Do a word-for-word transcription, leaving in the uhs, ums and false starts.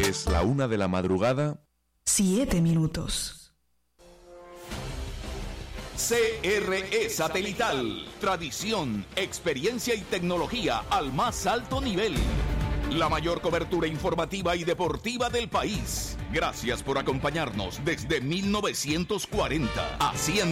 Es la una de la madrugada. Siete minutos. C R E Satelital. Tradición, experiencia y tecnología al más alto nivel. La mayor cobertura informativa y deportiva del país. Gracias por acompañarnos desde mil novecientos cuarenta. Haciendo